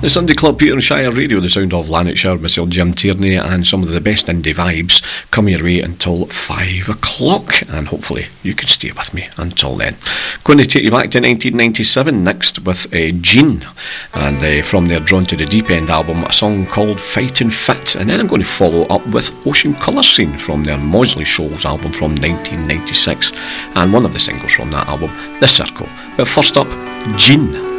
The Sunday Club, Peter and Shire Radio, the sound of Lanarkshire, myself Jim Tierney, and some of the best indie vibes come your way until 5 o'clock, and hopefully you can stay with me until then. Going to take you back to 1997 next with Jean, and from their Drawn to the Deep End album, a song called Fightin' Fit, and then I'm going to follow up with Ocean Colour Scene from their Mosley Shoals album from 1996, and one of the singles from that album, The Circle. But first up, Jean.